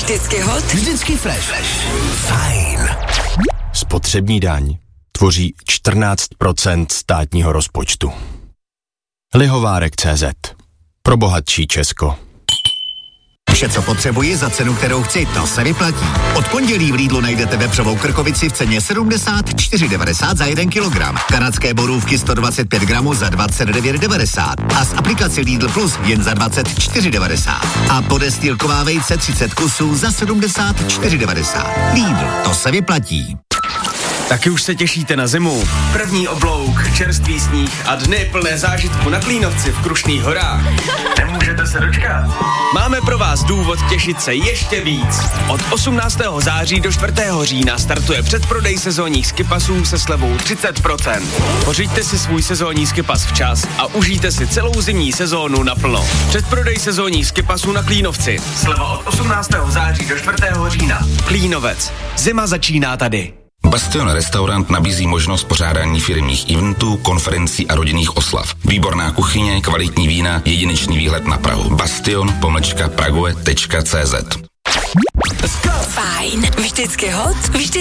Vždycky hot, vždycky fresh. Fajn. Spotřební daň tvoří 14% státního rozpočtu. Lihovárek.cz. Pro bohatší Česko. Vše, co potřebuji za cenu, kterou chci, to se vyplatí. Od pondělí v Lidlu najdete vepřovou krkovici v ceně 74,90 za 1 kilogram. Kanadské borůvky 125 gramů za 29,90. A z aplikace Lidl Plus jen za 24,90. A podestýlková vejce 30 kusů za 74,90. Lidl, to se vyplatí. Taky už se těšíte na zimu. První oblouk, čerstvý sníh a dny plné zážitku na Klínovci v Krušných horách. Nemůžete se dočkat? Máme pro vás důvod těšit se ještě víc. Od 18. září do 4. října startuje předprodej sezónních skipasů se slevou 30%. Pořiďte si svůj sezónní skipas včas a užijte si celou zimní sezónu naplno. Předprodej sezónních skipasů na Klínovci. Sleva od 18. září do 4. října. Klínovec. Zima začíná tady. Bastion Restaurant nabízí možnost pořádání firemních eventů, konferencí a rodinných oslav. Výborná kuchyně, kvalitní vína, jedinečný výhled na Prahu. Bastion-prague.cz. Fajn. Vždycky hot, vždycky